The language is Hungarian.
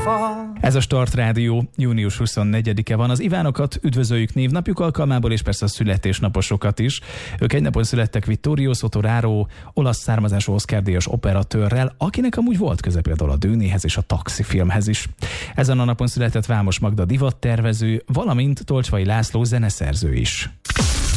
Ez a Start Rádió, június 24-e van. Az Ivánokat üdvözöljük névnapjuk alkalmából, és persze a születésnaposokat is. Ők egy napon születtek Vittorio Storaro, olasz származású Oscar-díjas operatőrrel, akinek amúgy volt köze például a Dőnéhez és a Taxi filmhez is. Ezen a napon született Vámos Magda divattervező, valamint Tolcsvai László zeneszerző is.